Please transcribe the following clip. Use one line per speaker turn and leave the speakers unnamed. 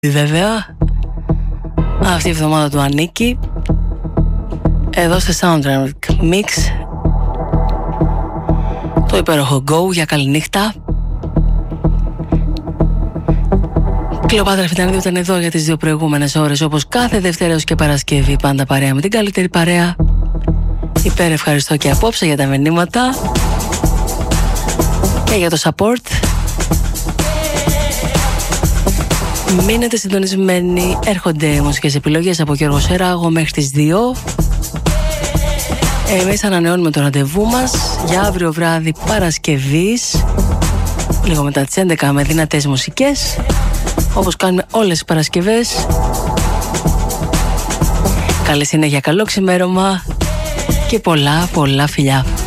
Βέβαια, αυτή η εβδομάδα του ανήκει. Εδώ στο Soundtrack Mix, το υπέροχο Go για καληνύχτα. Κλεοπάτρα Φιτανίδου ήταν εδώ για τις δύο προηγούμενες ώρες, όπως κάθε Δευτέρα και Παρασκευή, πάντα παρέα με την καλύτερη παρέα. Υπέρ ευχαριστώ και απόψε για τα μηνύματα και για το support. Μείνετε συντονισμένοι, έρχονται μουσικές επιλογές από Γιώργο Σεράγο μέχρι τις 2. Εμείς ανανεώνουμε το ραντεβού μας για αύριο βράδυ Παρασκευής, λίγο μετά τις 11, με δυνατές μουσικές, όπως κάνουμε όλες τις Παρασκευές. Καλή συνέχεια, καλό ξημέρωμα και πολλά φιλιά.